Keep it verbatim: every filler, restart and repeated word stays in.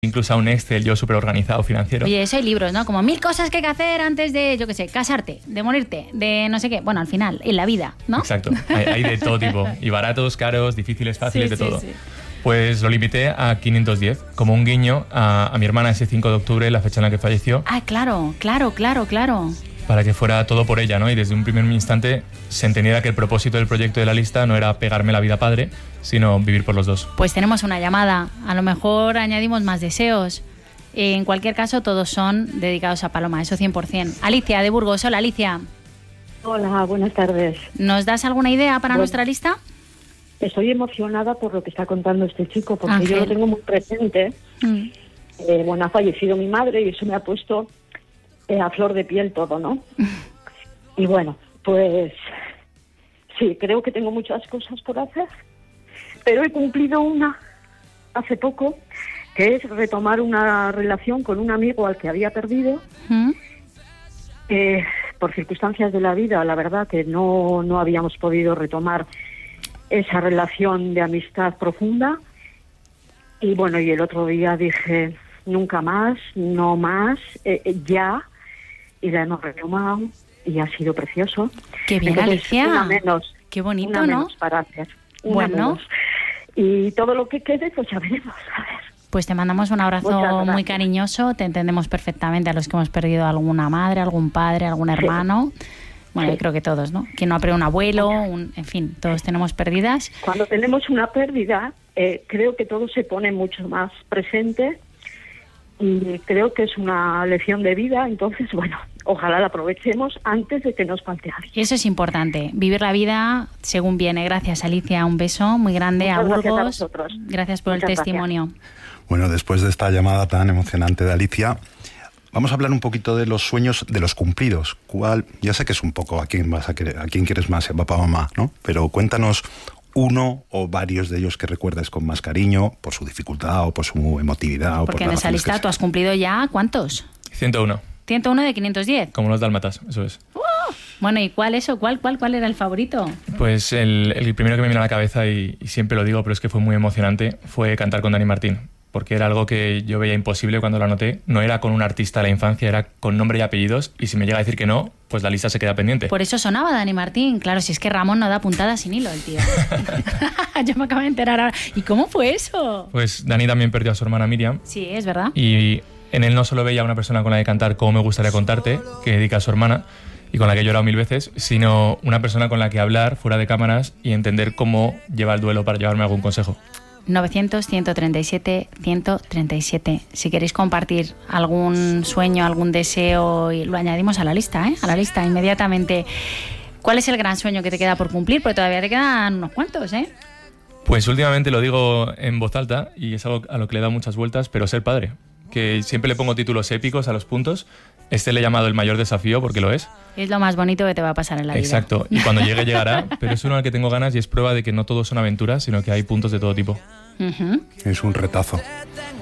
incluso a un Excel, yo súper organizado financiero. Oye, eso hay libros, ¿no? Como mil cosas que hay que hacer antes de, yo qué sé, casarte, de morirte, de no sé qué. Bueno, al final, en la vida, ¿no? Exacto, hay, hay de todo tipo. Y baratos, caros, difíciles, fáciles, Sí, de sí, todo. sí. Pues lo limité a quinientos diez, como un guiño a, a mi hermana ese cinco de octubre, la fecha en la que falleció. Ah, claro, claro, claro, claro. Para que fuera todo por ella, ¿no? Y desde un primer instante se entendiera que el propósito del proyecto de la lista no era pegarme la vida padre, sino vivir por los dos. Pues tenemos una llamada. A lo mejor añadimos más deseos. En cualquier caso, todos son dedicados a Paloma, eso cien por ciento. Alicia, de Burgos. Hola, Alicia. Hola, buenas tardes. ¿Nos das alguna idea para Bueno, nuestra lista? Estoy emocionada por lo que está contando este chico, porque Ángel. yo lo tengo muy presente. Mm. Eh, bueno, ha fallecido mi madre y eso me ha puesto eh, a flor de piel todo, ¿no? Y bueno, pues sí, creo que tengo muchas cosas por hacer, pero he cumplido una hace poco, que es retomar una relación con un amigo al que había perdido. ¿Mm? Eh, por circunstancias de la vida, la verdad que no, no habíamos podido retomar esa relación de amistad profunda. Y bueno, y el otro día dije, nunca más, no más, eh, eh, ya, y la hemos retomado y ha sido precioso. Qué bien, Entonces, Alicia. una menos, Qué bonito, una ¿no? menos para hacer. Una Bueno. menos. Y todo lo que quede, pues ya veremos, a ver. Pues te mandamos un abrazo Muchas gracias. muy cariñoso. Te entendemos perfectamente a los que hemos perdido alguna madre, algún padre, algún hermano. Bueno, Sí. yo creo que todos, ¿no? Quien no ha perdido un abuelo, un, en fin, todos tenemos pérdidas. Cuando tenemos una pérdida, eh, creo que todo se pone mucho más presente y creo que es una lección de vida. Entonces, bueno, ojalá la aprovechemos antes de que nos falte alguien. Eso es importante, vivir la vida según viene. Gracias, Alicia, un beso muy grande. Muchas a gracias a Burgos. vosotros. Gracias por Muchas el gracias. testimonio. Bueno, después de esta llamada tan emocionante de Alicia, vamos a hablar un poquito de los sueños, de los cumplidos. ¿Cuál? Ya sé que es un poco a quién vas a querer, a quién quieres más, a papá o mamá, ¿no? Pero cuéntanos uno o varios de ellos que recuerdes con más cariño, por su dificultad o por su emotividad. O por Porque en las esa razones que lista tú sea. has cumplido ya, ¿cuántos? ciento uno, ciento uno de quinientos diez. como los dálmatas, eso es. Bueno, ¿y cuál eso? ¿Cuál, cuál, cuál era el favorito? Pues el, el primero que me vino a la cabeza, y, y siempre lo digo, pero es que fue muy emocionante, fue cantar con Dani Martín. Porque era algo que yo veía imposible cuando lo anoté. No era con un artista de la infancia, era con nombre y apellidos. Y si me llega a decir que no, pues la lista se queda pendiente. Por eso sonaba Dani Martín. Claro, si es que Ramón no da puntada sin hilo, el tío. Yo me acabo de enterar ahora. ¿Y cómo fue eso? Pues Dani también perdió a su hermana Miriam. Sí, es verdad. Y en él no solo veía a una persona con la que cantar Cómo me gustaría contarte, que dedica a su hermana y con la que he llorado mil veces, sino una persona con la que hablar fuera de cámaras y entender cómo lleva el duelo para llevarme algún consejo. novecientos, ciento treinta y siete, ciento treinta y siete. Si queréis compartir algún sueño, algún deseo, y lo añadimos a la lista, ¿eh? A la lista inmediatamente. ¿Cuál es el gran sueño que te queda por cumplir? Porque todavía te quedan unos cuantos, ¿eh? Pues últimamente lo digo en voz alta y es algo a lo que le he dado muchas vueltas, pero ser padre. Que siempre le pongo títulos épicos a los puntos. Este le he llamado el mayor desafío porque lo es. Es lo más bonito que te va a pasar en la vida. Exacto. Y cuando llegue llegará, pero es uno al que tengo ganas y es prueba de que no todo son aventuras, sino que hay puntos de todo tipo. Uh-huh. Es un retazo.